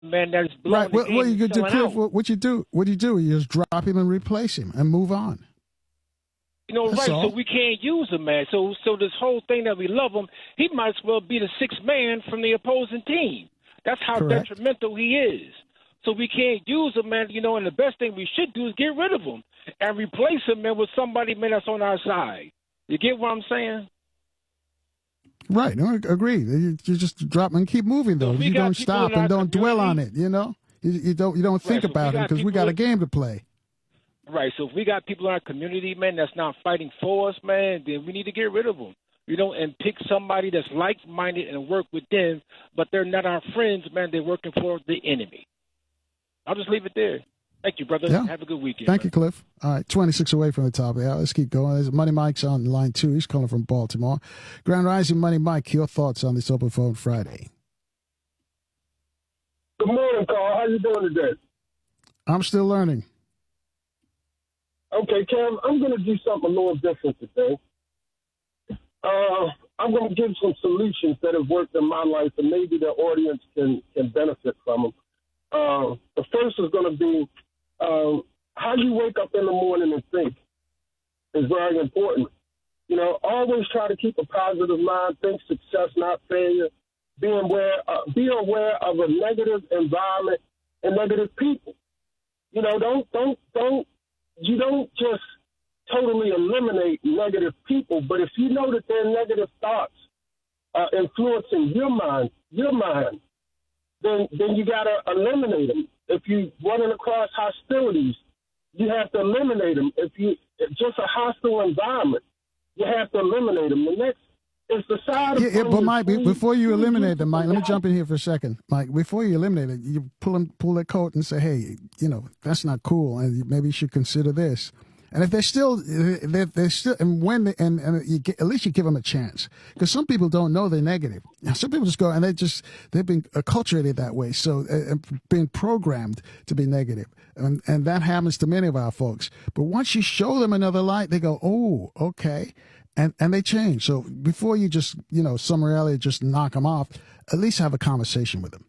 man, that's blowing Right. the game Well, you and could do, selling Cliff. out. What you do? What do you do? You just drop him and replace him and move on. You know, That's right? all. So we can't use him, man. So this whole thing that we love him, he might as well be the sixth man from the opposing team. That's how Correct. detrimental he is. So we can't use him, man. You know, and the best thing we should do is get rid of him and replace him, man, with somebody, man, that's on our side. You get what I'm saying? Right. No, agree. You just drop and keep moving though. So if we You got don't people stop in our and don't dwell on it. community- You know. You don't think Right, so if we about him got because we people got a in- game to play. Right. So if we got people in our community, man, that's not fighting for us, man, then we need to get rid of them. You know, and pick somebody that's like-minded and work with them, but they're not our friends, man. They're working for the enemy. I'll just leave it there. Thank you, brother. Yeah. Have a good weekend. Thank man. you, Cliff. All right, 26 away from the top of the hour. Let's keep going. There's Money Mike's on line 2. He's calling from Baltimore. Grand Rising, Money Mike, your thoughts on this Open Phone Friday? Good morning, Carl. How you doing today? I'm still learning. Okay, Cam, I'm going to do something a little different today. I'm going to give some solutions that have worked in my life, and maybe the audience can benefit from them. The first is going to be how you wake up in the morning and think is very important. You know, always try to keep a positive mind, think success, not failure. Be aware of a negative environment and negative people. You know, you don't just totally eliminate negative people, but if you know that their negative thoughts are influencing your mind, then you got to eliminate them. If you're running across hostilities, you have to eliminate them. If just a hostile environment, you have to eliminate them. The next is the side of But Mike, before you eliminate them, Mike, let me jump in here for a second. Mike, before you eliminate it, you pull their coat and say, hey, you know, that's not cool, and maybe you should consider this. And if they're still, and when they, and at least you give them a chance, because some people don't know they're negative. Some people just go and they've been acculturated that way, so being programmed to be negative, and that happens to many of our folks. But once you show them another light, they go, oh, okay, and they change. So before you just, you know, summarily just knock them off, at least have a conversation with them.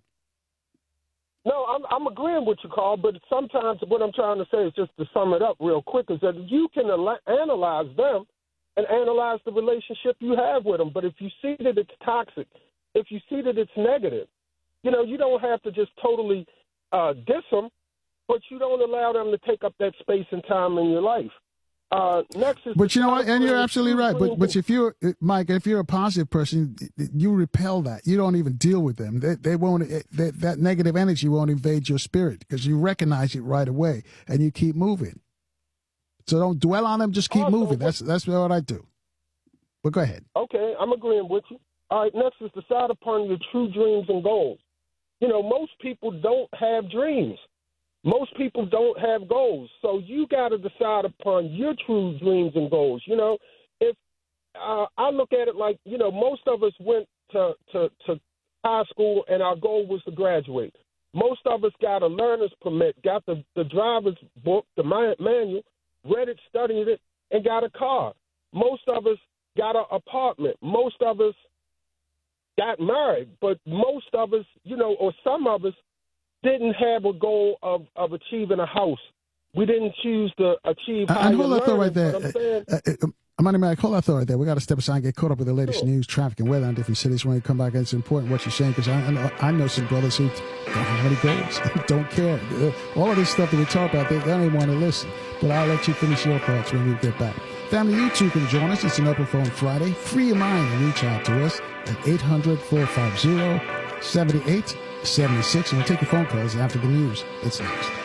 No, I'm agreeing with you, Carl, but sometimes what I'm trying to say is just to sum it up real quick is that you can analyze them and analyze the relationship you have with them. But if you see that it's toxic, if you see that it's negative, you know, you don't have to just totally diss them, but you don't allow them to take up that space and time in your life. Next is, but you know what, and you're absolutely right. But if you're Mike, if you're a positive person, you repel that. You don't even deal with them. They won't. That negative energy won't invade your spirit because you recognize it right away and you keep moving. So don't dwell on them. Just keep moving. That's what I do. But go ahead. Okay, I'm agreeing with you. All right. Next is decide upon your true dreams and goals. You know, most people don't have dreams. Most people don't have goals, so you got to decide upon your true dreams and goals. You know, if I look at it like, you know, most of us went to high school and our goal was to graduate. Most of us got a learner's permit, got the driver's book, the manual, read it, studied it, and got a car. Most of us got an apartment. Most of us got married, but most of us, you know, or some of us, didn't have a goal of achieving a house. We didn't choose to achieve higher and hold that thought right learning, there. Money Mike, hold that thought right there. We got to step aside and get caught up with the latest news, traffic, and weather in different cities. When you come back, it's important what you're saying because I know some brothers who don't have any goals, don't care. All of this stuff that we talk about, they don't even want to listen. But I'll let you finish your thoughts when we get back. Family, you too can join us. It's an Open Phone Friday. Free your mind and reach out to us at 800-450-7876. And we'll take your phone calls after the news. It's next.